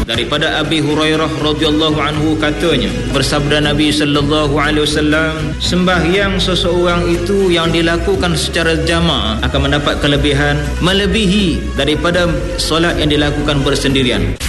Daripada Abi Hurairah radhiyallahu anhu katanya, bersabda Nabi sallallahu alaihi wasallam, sembahyang seseorang itu yang dilakukan secara jamaah akan mendapat kelebihan melebihi daripada solat yang dilakukan bersendirian.